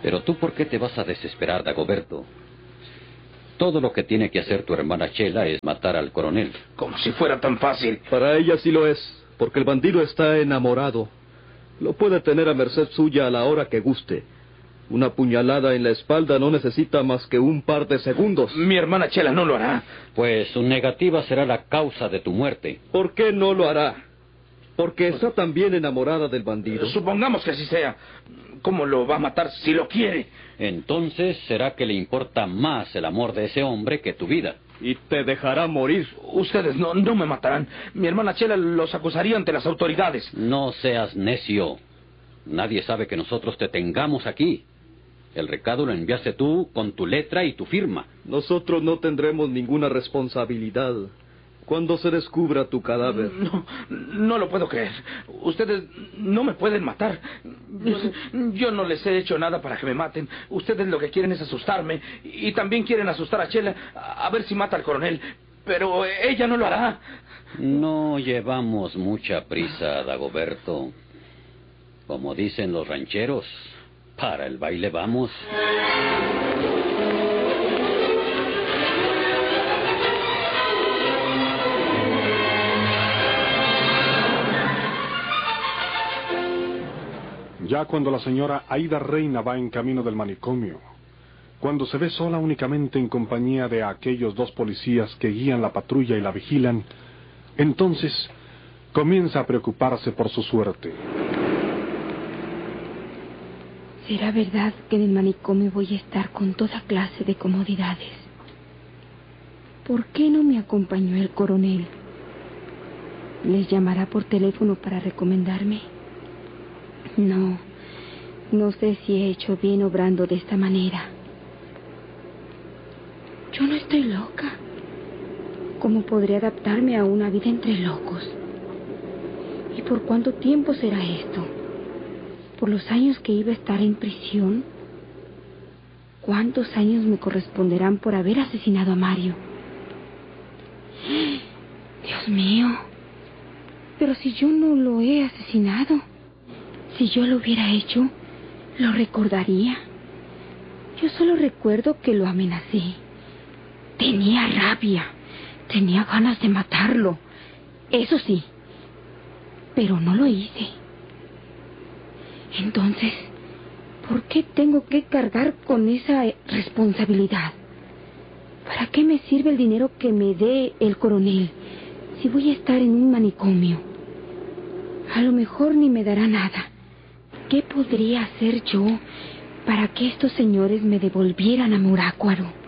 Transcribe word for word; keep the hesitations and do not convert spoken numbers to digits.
Pero tú, ¿por qué te vas a desesperar, Dagoberto? Todo lo que tiene que hacer tu hermana Chela es matar al coronel. Como si fuera tan fácil. Para ella sí lo es, porque el bandido está enamorado. Lo puede tener a merced suya a la hora que guste. Una puñalada en la espalda no necesita más que un par de segundos. Mi hermana Chela no lo hará. Pues su negativa será la causa de tu muerte. ¿Por qué no lo hará? Porque está también enamorada del bandido. Supongamos que así sea. ¿Cómo lo va a matar si lo quiere? Entonces será que le importa más el amor de ese hombre que tu vida. Y te dejará morir. Ustedes no, no me matarán. Mi hermana Chela los acusaría ante las autoridades. No seas necio. Nadie sabe que nosotros te tengamos aquí. El recado lo enviaste tú con tu letra y tu firma. Nosotros no tendremos ninguna responsabilidad cuando se descubra tu cadáver. No, no lo puedo creer. Ustedes no me pueden matar. Yo, yo no les he hecho nada para que me maten. Ustedes lo que quieren es asustarme. Y también quieren asustar a Chela a ver si mata al coronel. Pero ella no lo hará. No llevamos mucha prisa, Dagoberto. Como dicen los rancheros, para el baile vamos. Ya cuando la señora Aída Reina va en camino del manicomio, cuando se ve sola únicamente en compañía de aquellos dos policías que guían la patrulla y la vigilan, entonces comienza a preocuparse por su suerte. ¿Será verdad que en el manicomio voy a estar con toda clase de comodidades? ¿Por qué no me acompañó el coronel? ¿Les llamará por teléfono para recomendarme? No, no sé si he hecho bien obrando de esta manera. Yo no estoy loca. ¿Cómo podré adaptarme a una vida entre locos? ¿Y por cuánto tiempo será esto? ¿Por los años que iba a estar en prisión? ¿Cuántos años me corresponderán por haber asesinado a Mario? Dios mío. Pero si yo no lo he asesinado, si yo lo hubiera hecho, lo recordaría. Yo solo recuerdo que lo amenacé. Tenía rabia, tenía ganas de matarlo. Eso sí, pero no lo hice. Entonces, ¿por qué tengo que cargar con esa responsabilidad? ¿Para qué me sirve el dinero que me dé el coronel si voy a estar en un manicomio? A lo mejor ni me dará nada. ¿Qué podría hacer yo para que estos señores me devolvieran a Morácuaro?